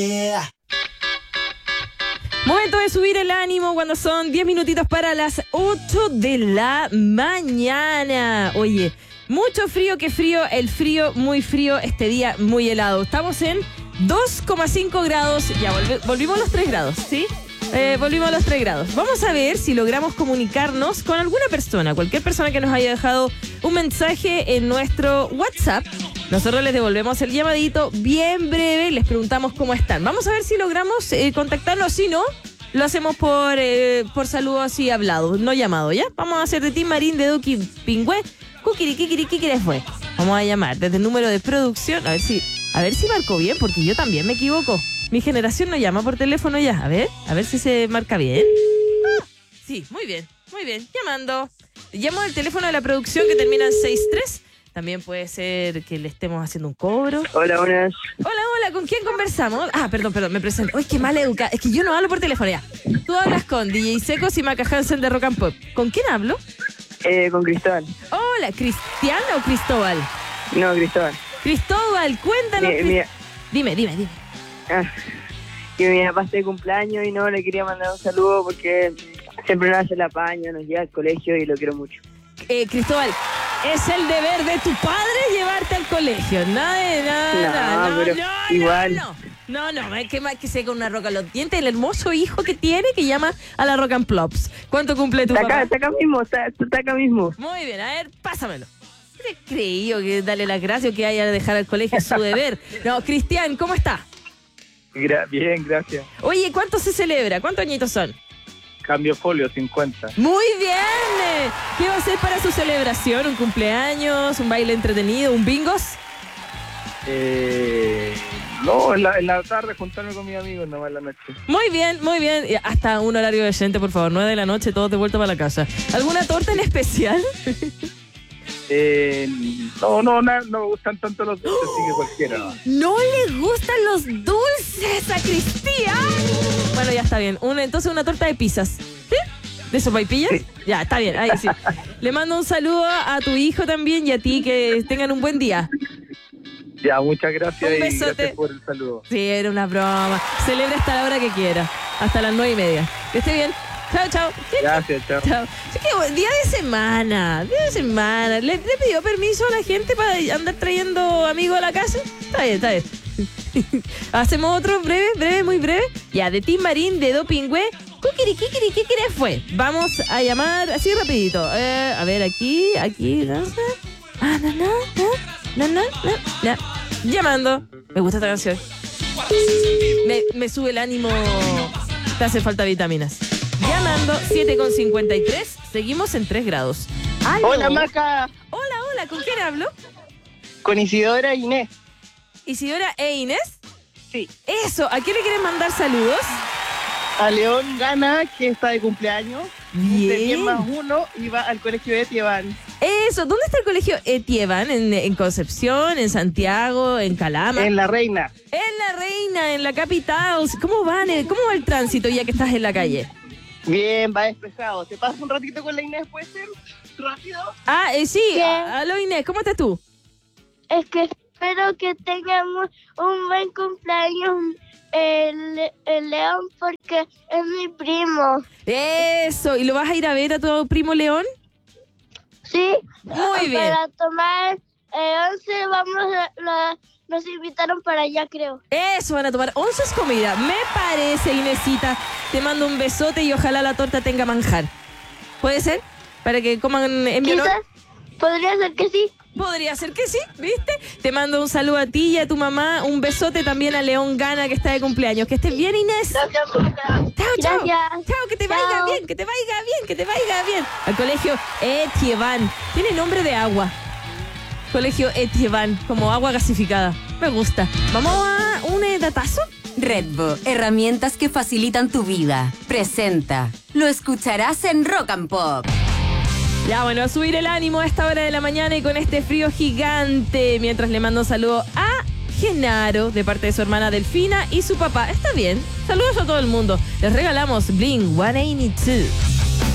Momento de subir el ánimo cuando son 10 minutitos para las 8 de la mañana. Oye, mucho frío, qué frío, el frío, muy frío, este día muy helado. Estamos en 2,5 grados, ya volvimos a los 3 grados, ¿sí? Volvimos a los 3 grados. Vamos a ver si logramos comunicarnos con alguna persona, cualquier persona que nos haya dejado un mensaje en nuestro WhatsApp. Nosotros les devolvemos el llamadito bien breve, les preguntamos cómo están. Vamos a ver si logramos contactarlos, si no, lo hacemos por saludo así hablado, no llamado, ¿ya? Vamos a hacer de Tim Marín, de Duki Pingüe, Kukirikikirikikire fue. Vamos a llamar desde el número de producción, a ver si marcó bien, porque yo también me equivoco. Mi generación no llama por teléfono ya. A ver si se marca bien. Sí, muy bien, llamando. Llamo el teléfono de la producción que termina en 63. También puede ser que le estemos haciendo un cobro. Hola, buenas. Hola, ¿con quién conversamos? Perdón, me presento. Uy, qué mal educada. Es que yo no hablo por teléfono ya. Tú hablas con DJ Secos y Maca Hansen de Rock and Pop. ¿Con quién hablo? Con Cristóbal. Hola, ¿Cristian o Cristóbal? No, Cristóbal. Cristóbal, cuéntanos. Dime. Que mi papá está de cumpleaños y no le quería mandar un saludo porque siempre nos hace el apaño, nos lleva al colegio y lo quiero mucho. Cristóbal, es el deber de tu padre llevarte al colegio. No, igual. No, que se con una roca en los dientes, el hermoso hijo que tiene que llama a la Rock and Plops. ¿Cuánto cumple tu papá? Está acá mismo. Muy bien, a ver, pásamelo. ¿Te creí que darle las gracias o que haya de dejar al colegio es su deber? No, Cristian, ¿cómo está? Bien, gracias. Oye, ¿cuánto se celebra? ¿Cuántos añitos son? Cambio folio, 50. Muy bien. ¿Qué va a hacer para su celebración? ¿Un cumpleaños? ¿Un baile entretenido? ¿Un bingos? No, en la tarde juntarme con mis amigos, nomás en la noche. Muy bien. Hasta un horario decente, por favor. 9 de la noche, todos de vuelta para la casa. ¿Alguna torta en especial? No me gustan tanto los dulces, así que cualquiera. ¿No le gustan los dulces a Cristian? Bueno, ya está bien. Entonces una torta de pizzas. ¿Sí? ¿De sopaipillas? Sí. Ya, está bien, ahí sí. Le mando un saludo a tu hijo también y a ti, que tengan un buen día. Ya, muchas gracias. Un besote. Y gracias por el saludo. Sí, era una broma. Celebra hasta la hora que quiera. Hasta las 9:30. Que esté bien. Chao. Gracias, chao. Así que día de semana. ¿Le pidió permiso a la gente para andar trayendo amigos a la casa? Está bien. Hacemos otro breve, muy breve. Ya, de Tim Marín, de Do Pingüe. ¿Qué fue? Vamos a llamar así rapidito. A ver, aquí. No. Llamando. Me gusta esta canción. Me sube el ánimo. Te hace falta vitaminas. Llamando, 7:53. Seguimos en 3 grados. ¡Aló! Hola, Maca. Hola, ¿con quién hablo? Con Isidora e Inés. ¿Isidora e Inés? Sí. Eso, ¿a quién le quieren mandar saludos? A León Gana, que está de cumpleaños. Bien. 10+1 y va al colegio de Etieván. Eso, ¿dónde está el colegio Etieván? ¿En Concepción, en Santiago, en Calama? En La Reina. En La Reina, en la capital. ¿Cómo va el tránsito ya que estás en la calle? Bien, va despejado. ¿Te pasas un ratito con la Inés, puede ser? ¿Rápido? Sí. ¿Qué? Aló, Inés, ¿cómo estás tú? Es que espero que tengamos un buen cumpleaños el León porque es mi primo. Eso, ¿y lo vas a ir a ver a tu primo León? Sí. Muy bien. Para tomar 11 nos invitaron para allá, creo. Eso, van a tomar 11 comida. Me parece, Inesita. Te mando un besote y ojalá la torta tenga manjar. ¿Puede ser? Para que coman en mi honor. Quizás, podría ser que sí. Podría ser que sí, ¿viste? Te mando un saludo a ti y a tu mamá. Un besote también a León Gana, que está de cumpleaños. Que estés bien, Inés. Gracias, Maca. Chao. Gracias. Chao, que te vaya bien, que te vaya bien. Al colegio Etieván. Tiene nombre de agua. Colegio Etieván, como agua gasificada. Me gusta. ¿Vamos a un datazo? Redbo, herramientas que facilitan tu vida. Presenta. Lo escucharás en Rock and Pop. Ya, bueno, a subir el ánimo a esta hora de la mañana y con este frío gigante. Mientras le mando un saludo a Genaro, de parte de su hermana Delfina y su papá. Está bien. Saludos a todo el mundo. Les regalamos Blink 182.